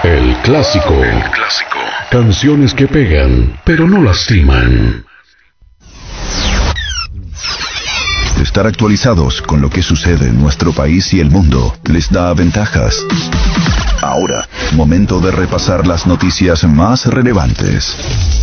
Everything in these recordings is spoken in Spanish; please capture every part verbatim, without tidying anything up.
El clásico. El clásico. Canciones que pegan, pero no lastiman. Estar actualizados con lo que sucede en nuestro país y el mundo les da ventajas. Ahora, momento de repasar las noticias más relevantes.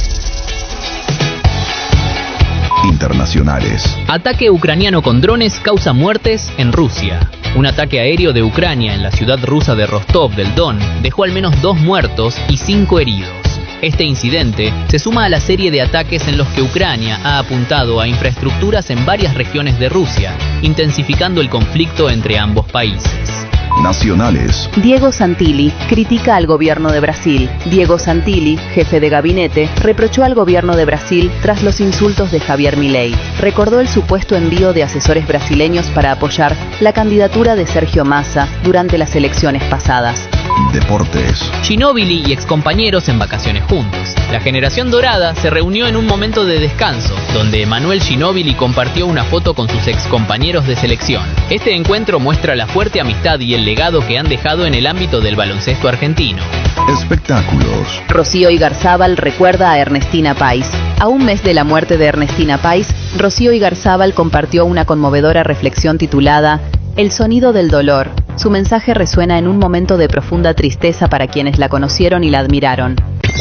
Internacionales. Ataque ucraniano con drones causa muertes en Rusia. Un ataque aéreo de Ucrania en la ciudad rusa de Rostov del Don dejó al menos dos muertos y cinco heridos. Este incidente se suma a la serie de ataques en los que Ucrania ha apuntado a infraestructuras en varias regiones de Rusia, intensificando el conflicto entre ambos países. Nacionales. Diego Santilli critica al gobierno de Brasil. Diego Santilli, jefe de gabinete, reprochó al gobierno de Brasil tras los insultos de Javier Milei. Recordó el supuesto envío de asesores brasileños para apoyar la candidatura de Sergio Massa durante las elecciones pasadas. Deportes. Ginóbili y excompañeros en vacaciones juntos. La generación dorada se reunió en un momento de descanso, donde Emanuel Ginóbili compartió una foto con sus excompañeros de selección. Este encuentro muestra la fuerte amistad y el legado que han dejado en el ámbito del baloncesto argentino. Espectáculos. Rocío Igarzábal recuerda a Ernestina Pais. A un mes de la muerte de Ernestina Pais, Rocío Igarzábal compartió una conmovedora reflexión titulada El sonido del dolor. Su mensaje resuena en un momento de profunda tristeza para quienes la conocieron y la admiraron.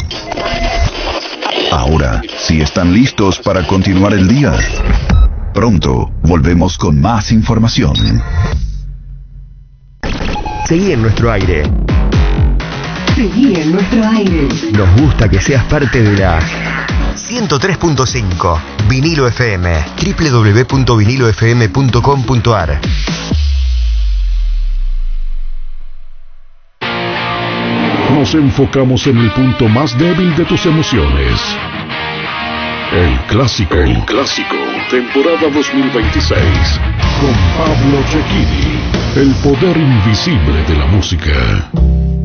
Ahora, si están listos para continuar el día, pronto volvemos con más información. Seguí en nuestro aire. Seguí en nuestro aire. Nos gusta que seas parte de la ciento tres punto cinco Vinilo F M. doble u doble u doble u punto vinilo f m punto com punto a r. Nos enfocamos en el punto más débil de tus emociones. El clásico. El clásico. Temporada dos mil veintiséis. Con Pablo Cecchini. El poder invisible de la música.